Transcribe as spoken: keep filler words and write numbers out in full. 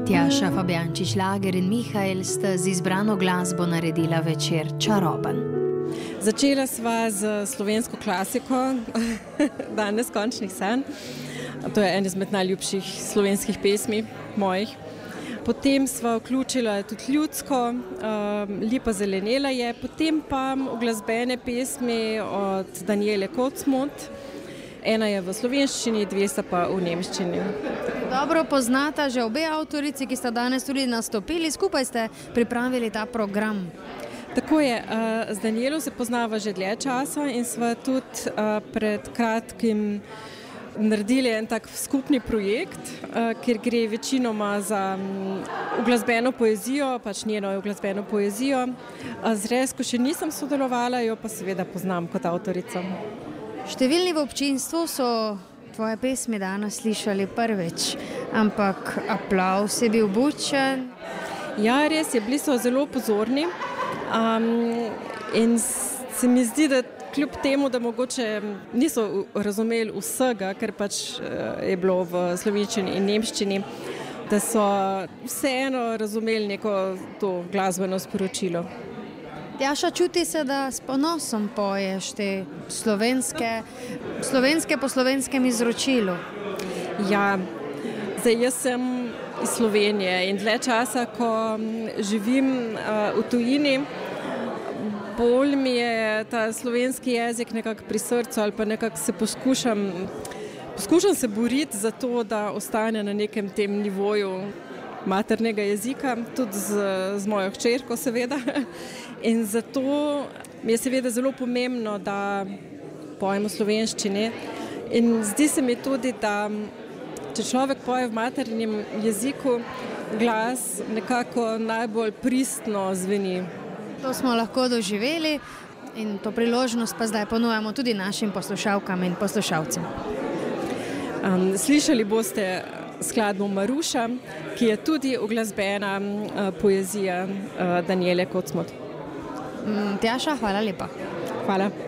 Tjaša Fabjančič-Lager in Mihael sta z izbrano glasbo naredila večer čaroben. Začela sva z slovensko klasiko, Dan neskončnih sanj. To je en izmed najljubših slovenskih pesmi mojih. Potem sva vključila tudi ljudsko, Lipa zelenela je, potem pa uglasbene pesmi od Danijele Kocmut. Ena je v slovenščini, dve sta pa v nemščini. Dobro poznata že obe avtorici, ki sta danes tudi nastopili, skupaj ste pripravili ta program. Tako je, z Danijelo se poznava že dlje časa in sva tudi pred kratkim naredili en tak skupni projekt, kjer gre večinoma za uglasbeno poezijo, pač njeno uglasbeno poezijo. Z Rezko še nisem sodelovala, jo pa seveda poznam kot avtorico. Številni v občinstvu so tvoje pesmi danes slišali prvič, ampak aplavz je bil bučen. Ja, res je, bili so zelo pozorni um, in se mi zdi, da kljub temu, da mogoče niso razumeli vsega, ker pač je bilo v slovenščini in nemščini, da so vseeno razumeli neko to glasbeno sporočilo. Tjaša, čuti se, da s ponosom poješ te slovenske, slovenske po slovenskem izročilu. Ja, zdaj jaz sem iz Slovenije in dlje časa, ko živim v tujini, bolj mi je ta slovenski jezik nekako pri srcu ali pa nekako se poskušam, poskušam se boriti za to, da ostane na nekem tem nivoju maternega jezika, tudi z, z mojo hčerko seveda. In zato mi je seveda zelo pomembno, da pojem v slovenščini. In zdi se mi tudi, da če človek poje v maternem jeziku, glas nekako najbolj pristno zveni. To smo lahko doživeli in to priložnost pa zdaj ponujamo tudi našim poslušalkam in poslušalcem. Um, slišali boste skladbo Maruša, ki je tudi uglasbena uh, poezija uh, Danijele Kocmut. Tjaša, hvala lepa. Hvala.